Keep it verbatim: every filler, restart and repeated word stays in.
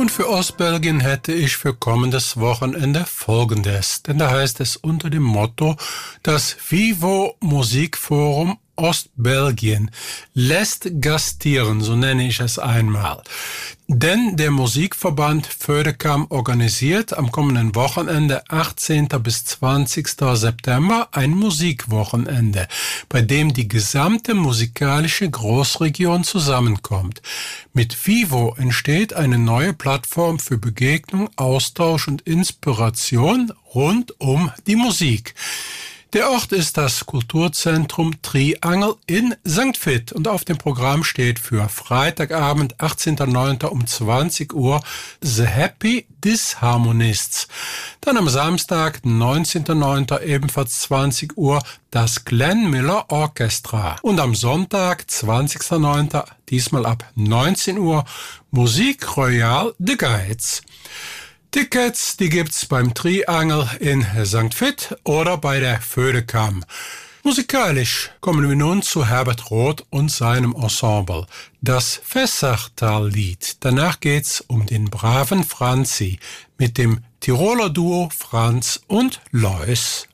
Und für Ostbelgien hätte ich für kommendes Wochenende Folgendes. Denn da heißt es unter dem Motto, das Vivo Musikforum Ostbelgien lässt gastieren, so nenne ich es einmal. Denn der Musikverband Födekam organisiert am kommenden Wochenende achtzehnten bis zwanzigsten September ein Musikwochenende, bei dem die gesamte musikalische Großregion zusammenkommt. Mit Vivo entsteht eine neue Plattform für Begegnung, Austausch und Inspiration rund um die Musik. Der Ort ist das Kulturzentrum Triangel in Sankt Vith und auf dem Programm steht für Freitagabend, achtzehnten neunten um zwanzig Uhr The Happy Disharmonists. Dann am Samstag, neunzehnten neunten ebenfalls zwanzig Uhr das Glenn Miller Orchestra. Und am Sonntag, zwanzigsten neunten diesmal ab neunzehn Uhr Musik Royal de Geiz. Tickets, die gibt's beim Triangel in Sankt Vith oder bei der Födekam. Musikalisch kommen wir nun zu Herbert Roth und seinem Ensemble. Das Fässertal-Lied. Danach geht's um den braven Franzi mit dem Tiroler Duo Franz und Lois.